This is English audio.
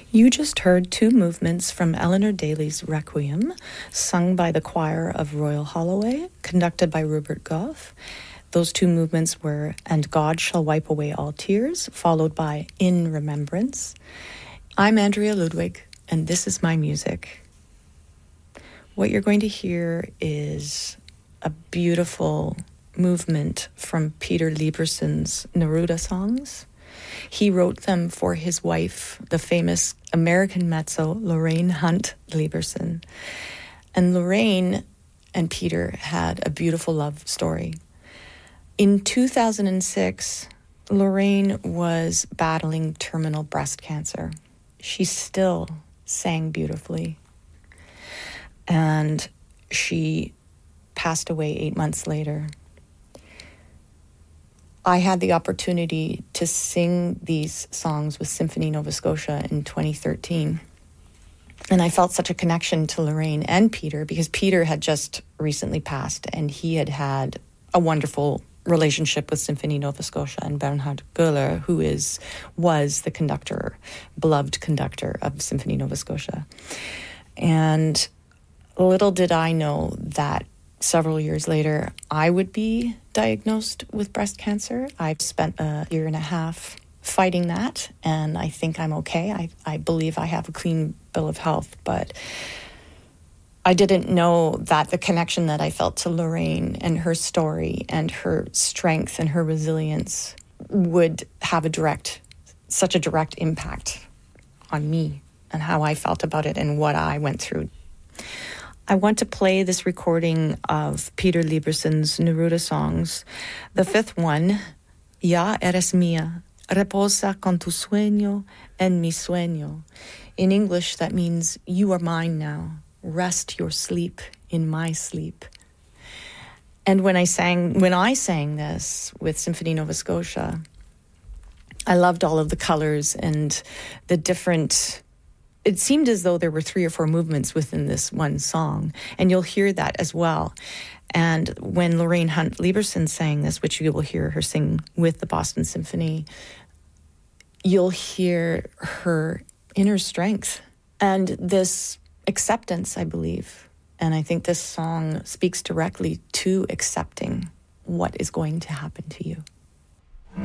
You just heard two movements from Eleanor Daly's Requiem, sung by the choir of Royal Holloway, conducted by Rupert Gough. Those two movements were And God Shall Wipe Away All Tears, followed by In Remembrance. I'm Andrea Ludwig, and this is my music. What you're going to hear is a beautiful movement from Peter Lieberson's Neruda songs. He wrote them for his wife, the famous American mezzo Lorraine Hunt Lieberson. And Lorraine and Peter had a beautiful love story. In 2006, Lorraine was battling terminal breast cancer. She still sang beautifully. And she passed away 8 months later. I had the opportunity to sing these songs with Symphony Nova Scotia in 2013. And I felt such a connection to Lorraine and Peter because Peter had just recently passed and he had had a wonderful relationship with Symphony Nova Scotia and Bernhard Göhler, who was the conductor, beloved conductor of Symphony Nova Scotia. And little did I know that several years later, I would be diagnosed with breast cancer. I've spent a year and a half fighting that, and I think I'm okay. I believe I have a clean bill of health, but I didn't know that the connection that I felt to Lorraine and her story and her strength and her resilience would have such a direct impact on me and how I felt about it and what I went through. I want to play this recording of Peter Lieberson's Neruda songs. The fifth one, Ya eres mía, reposa con tu sueño en mi sueño. In English, that means, you are mine now. Rest your sleep in my sleep. And when I sang this with Symphony Nova Scotia, I loved all of the colors and the different. It seemed as though there were 3 or 4 movements within this one song, and you'll hear that as well. And when Lorraine Hunt Lieberson sang this, which you will hear her sing with the Boston Symphony, you'll hear her inner strength and this acceptance, I believe. And I think this song speaks directly to accepting what is going to happen to you.